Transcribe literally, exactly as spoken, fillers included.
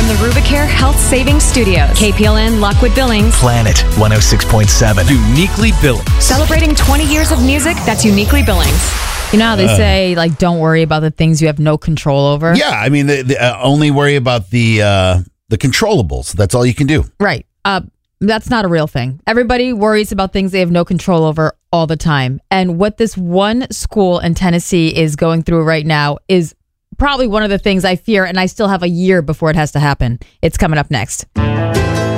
from the Rubicare Health Savings Studios. K P L N Lockwood Billings. Planet one oh six point seven. Uniquely Billings. Celebrating twenty years of music that's uniquely Billings. You know how they Uh. say, like, don't worry about the things you have no control over? Yeah, I mean, the, the, uh, only worry about the uh, the controllables. That's all you can do. Right. Uh, that's not a real thing. Everybody worries about things they have no control over all the time. And what this one school in Tennessee is going through right now is probably one of the things I fear, and I still have a year before it has to happen. It's coming up next.